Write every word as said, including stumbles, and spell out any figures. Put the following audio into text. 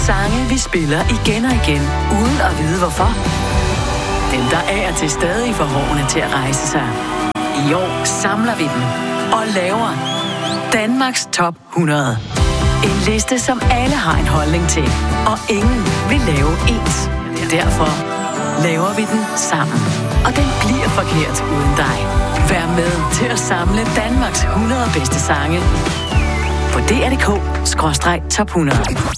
Sange, vi spiller igen og igen, uden at vide hvorfor. Dem, der er til stadig får hårene til at rejse sig. I år samler vi dem og laver Danmarks Top hundrede. En liste, som alle har en holdning til, og ingen vil lave ens. Derfor laver vi den sammen. Og den bliver forkert uden dig. Vær med til at samle Danmarks hundrede bedste sange på D R punktum D K skråstreg top hundrede.